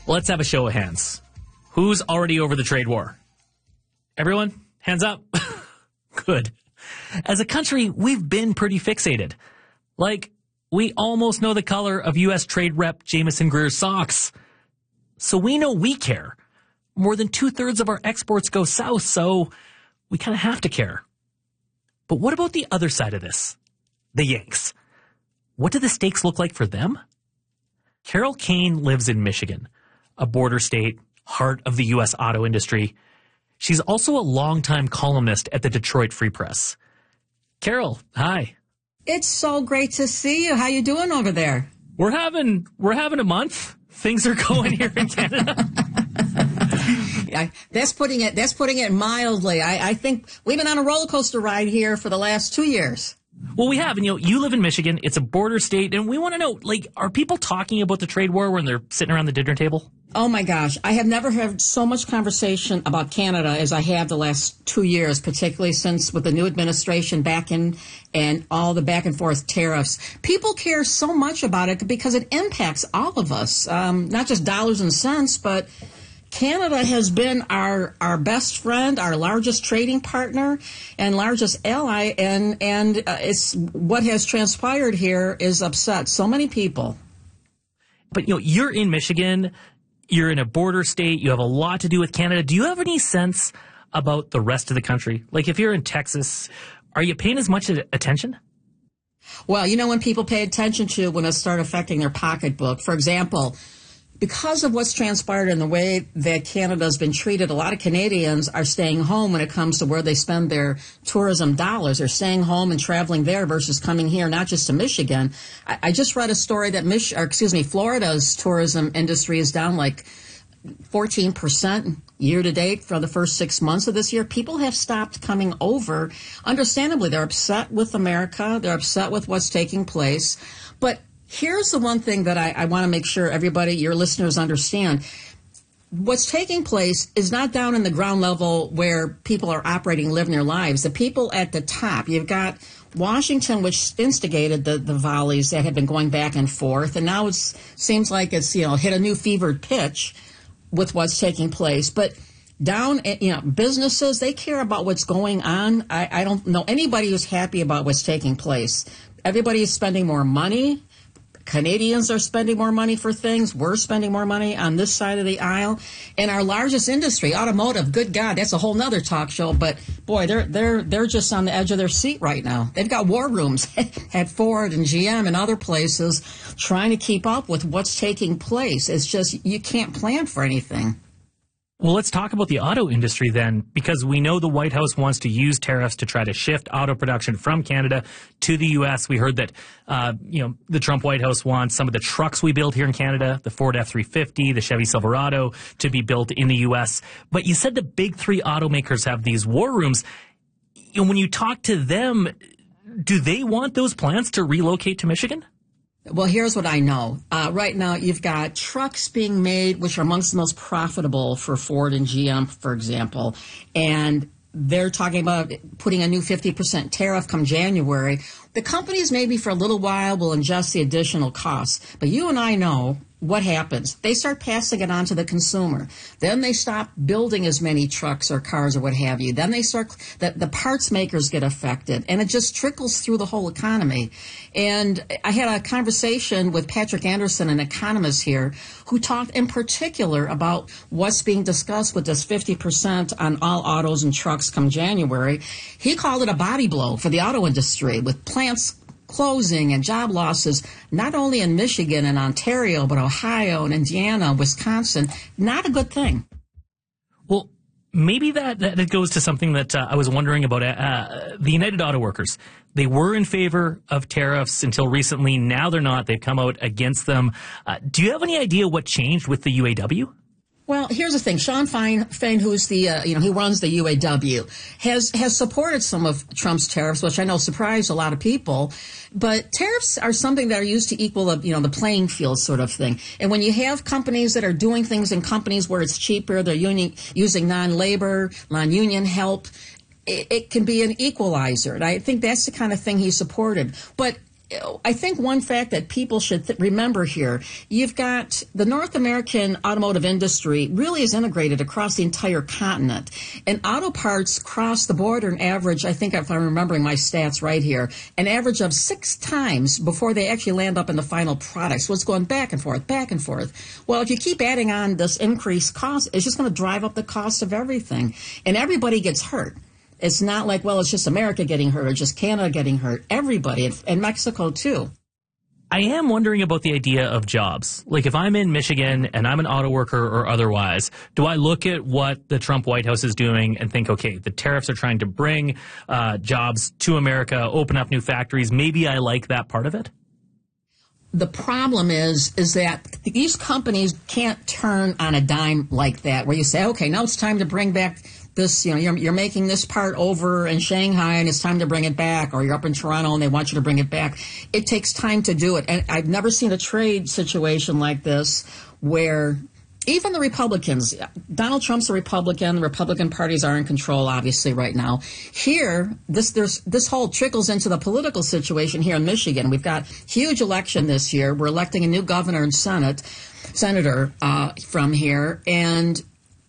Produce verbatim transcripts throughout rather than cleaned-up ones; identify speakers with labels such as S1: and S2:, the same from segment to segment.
S1: Let's have a show of hands. Who's already over the trade war? Everyone? Hands up. Good. As a country, we've been pretty fixated. Like, we almost know the color of U S Trade Rep Jameson Greer's socks. So we know we care. More than two-thirds of our exports go south, so we kind of have to care. But what about the other side of this? The Yanks. What do the stakes look like for them? Carol Kane lives in Michigan, a border state, heart of the U S auto industry. She's also a longtime columnist at the Detroit Free Press. Carol, hi.
S2: It's so great to see you. How you doing over there?
S1: We're having we're having a month. Things are going here in Canada.
S2: Yeah, that's putting it that's putting it mildly. I, I think we've been on a roller coaster ride here for the last two years.
S1: Well, we have, and you know, you live in Michigan. It's a border state, and we want to know, like, are people talking about the trade war when they're sitting around the dinner table?
S2: Oh my gosh, I have never heard so much conversation about Canada as I have the last two years, particularly since with the new administration back in and all the back and forth tariffs. People care so much about it because it impacts all of us, um, not just dollars and cents, but Canada has been our, our best friend, our largest trading partner, and largest ally, and and uh, it's what has transpired here is upset so many people.
S1: But you know, you're in Michigan, you're in a border state, you have a lot to do with Canada. Do you have any sense about the rest of the country? Like, if you're in Texas, are you paying as much attention?
S2: Well, you know, when people pay attention to when it starts affecting their pocketbook, for example, because of what's transpired in the way that Canada's been treated, a lot of Canadians are staying home when it comes to where they spend their tourism dollars. They're staying home and traveling there versus coming here, not just to Michigan. I, I just read a story that Mich- or excuse me, Florida's tourism industry is down like fourteen percent year to date for the first six months of this year. People have stopped coming over. Understandably, they're upset with America. They're upset with what's taking place. But here's the one thing that I, I want to make sure everybody, your listeners, understand. What's taking place is not down in the ground level where people are operating, living their lives. The people at the top, you've got Washington, which instigated the, the volleys that have been going back and forth, and now it seems like it's, you know, hit a new fevered pitch with what's taking place. But down, you know, businesses, they care about what's going on. I, I don't know anybody who's happy about what's taking place. Everybody is spending more money. Canadians are spending more money for things. We're spending more money on this side of the aisle. And our largest industry, automotive, good God, that's a whole nother talk show. But boy, they're they're they're just on the edge of their seat right now. They've got war rooms at Ford and G M and other places trying to keep up with what's taking place. It's just you can't plan for anything.
S1: Well, let's talk about the auto industry then, because we know the White House wants to use tariffs to try to shift auto production from Canada to the U S. We heard that, uh, you know, the Trump White House wants some of the trucks we build here in Canada, the Ford F three fifty, the Chevy Silverado, to be built in the U S. But you said the big three automakers have these war rooms. You know, when you talk to them, do they want those plants to relocate to Michigan?
S2: Well, here's what I know. Uh, right now, you've got trucks being made, which are amongst the most profitable for Ford and G M, for example. And they're talking about putting a new fifty percent tariff come January. The companies maybe for a little while will ingest the additional costs. But you and I know what happens. They start passing it on to the consumer. Then they stop building as many trucks or cars or what have you. Then they start, the, the parts makers get affected, and it just trickles through the whole economy. And I had a conversation with Patrick Anderson, an economist here, who talked in particular about what's being discussed with this fifty percent on all autos and trucks come January. He called it a body blow for the auto industry, with plants closing and job losses, not only in Michigan and Ontario, but Ohio and Indiana, Wisconsin. Not a good thing.
S1: Well, maybe that, that goes to something that uh, I was wondering about. Uh, the United Auto Workers, they were in favor of tariffs until recently. Now they're not. They've come out against them. Uh, do you have any idea what changed with the U A W?
S2: Well, here's the thing. Shawn Fain, Fain who's the, uh, you know, he runs the U A W, has has supported some of Trump's tariffs, which I know surprised a lot of people. But tariffs are something that are used to equal, you know, the playing field sort of thing. And when you have companies that are doing things in companies where it's cheaper, they're union, using non-labor, non-union help, it, it can be an equalizer. And I think that's the kind of thing he supported. But I think one fact that people should th- remember here, you've got the North American automotive industry really is integrated across the entire continent. And auto parts cross the border an average, I think if I'm remembering my stats right here, an average of six times before they actually land up in the final product. So it's going back and forth, back and forth. Well, if you keep adding on this increased cost, it's just going to drive up the cost of everything. And everybody gets hurt. It's not like, well, it's just America getting hurt or just Canada getting hurt. Everybody, and, and Mexico too.
S1: I am wondering about the idea of jobs. Like if I'm in Michigan and I'm an auto worker or otherwise, do I look at what the Trump White House is doing and think, okay, the tariffs are trying to bring uh, jobs to America, open up new factories. Maybe I like that part of it?
S2: The problem is, is that these companies can't turn on a dime like that, where you say, okay, now it's time to bring back this, you know, you're, you're making this part over in Shanghai and it's time to bring it back, or you're up in Toronto and they want you to bring it back. It takes time to do it. And I've never seen a trade situation like this where even the Republicans, Donald Trump's a Republican, the Republican parties are in control, obviously, right now. Here, this there's this whole trickles into the political situation here in Michigan. We've got huge election this year. We're electing a new governor and Senate, senator uh, from here, and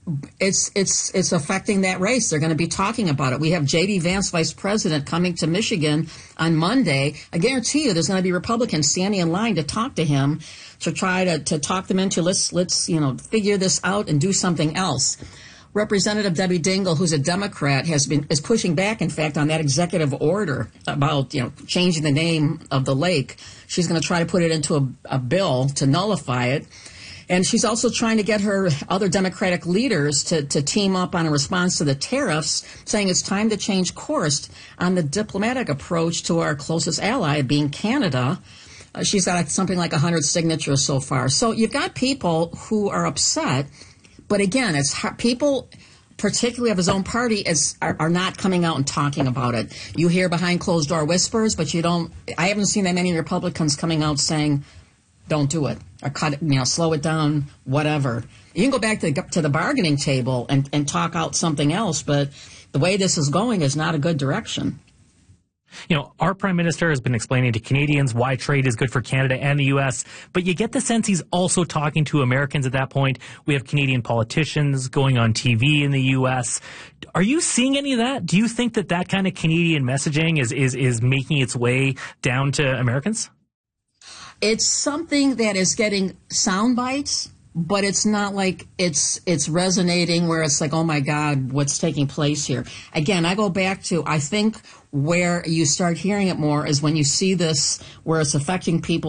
S2: It's it's it's affecting that race. They're going to be talking about it. We have J D. Vance, vice president, coming to Michigan on Monday. I guarantee you there's going to be Republicans standing in line to talk to him, to try to, to talk them into let's let's you know figure this out and do something else. Representative Debbie Dingell, who's a Democrat, has been is pushing back, in fact, on that executive order about you know changing the name of the lake. She's going to try to put it into a, a bill to nullify it. And she's also trying to get her other Democratic leaders to, to team up on a response to the tariffs, saying it's time to change course on the diplomatic approach to our closest ally, being Canada. Uh, she's got something like one hundred signatures so far. So you've got people who are upset. But again, it's hard. People, particularly of his own party, is, are, are not coming out and talking about it. You hear behind closed door whispers, but you don't. I haven't seen that many Republicans coming out saying, don't do it, or cut it, you know, slow it down, whatever. You can go back to the, to the bargaining table and, and talk out something else, but the way this is going is not a good direction.
S1: You know, our prime minister has been explaining to Canadians why trade is good for Canada and the U S, but you get the sense he's also talking to Americans at that point. We have Canadian politicians going on T V in the U S. Are you seeing any of that? Do you think that that kind of Canadian messaging is, is, is making its way down to Americans?
S2: It's something that is getting sound bites, but it's not like it's it's resonating where it's like, oh, my God, what's taking place here? Again, I go back to, I think where you start hearing it more is when you see this, where it's affecting people